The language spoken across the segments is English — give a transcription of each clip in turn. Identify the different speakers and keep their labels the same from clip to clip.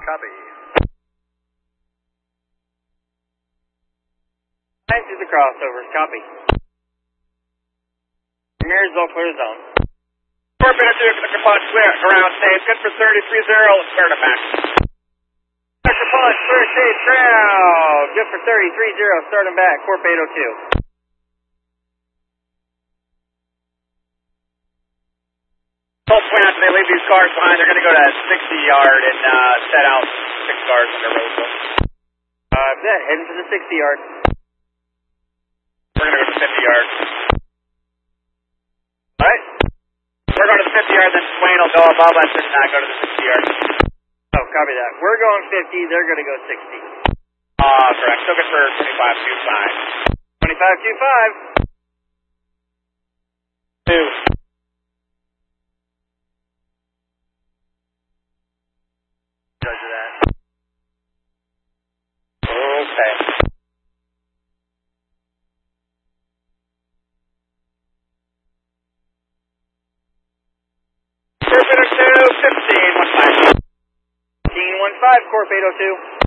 Speaker 1: copy.
Speaker 2: Nice is the crossovers, copy. Marysville, clear zone.
Speaker 3: Scorpio 2, Conductor Punch, clear, ground safe, good for 30, 30, let's start it back.
Speaker 2: Conductor Punch, clear, safe, ground, good for 30, 30, start him back, Corp 802.
Speaker 3: Full swing after they leave these cars behind, they're going to go to 60 yard and set out 6 cars on their road.
Speaker 2: Heading for the 60 yard.
Speaker 3: We're going to go to 50 yard.
Speaker 2: Alright.
Speaker 3: We're going to the 50 yard, then Swain will go above us and go to the 60 yard.
Speaker 2: Oh, copy that. We're going 50, they're going to go 60.
Speaker 3: Correct. So good for 25-25.
Speaker 2: 25-25.
Speaker 3: 2.
Speaker 2: Judge of that.
Speaker 3: Okay. Corp 802, 15-15.
Speaker 2: 15-15, Corp 802.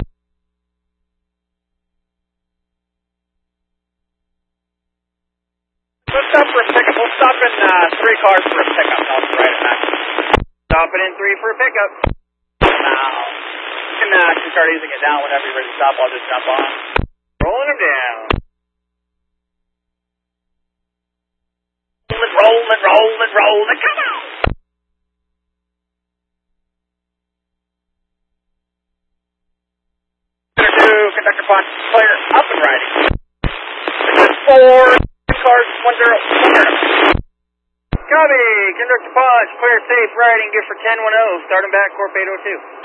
Speaker 3: Let's stop for a pickup. We'll stop in 3 cars for a pickup. I'll right it back.
Speaker 2: Stopping in 3 for a pickup.
Speaker 3: Now, you can actually start easing it down whenever you're ready to stop. I'll just jump on.
Speaker 2: Rolling them down.
Speaker 3: Rolling. Come on! Conductor Punch, clear, up and riding. 4 cars, 1-0.
Speaker 2: Copy, Conductor Punch, clear, safe, riding, good for 10-10, start him back, Corp 802.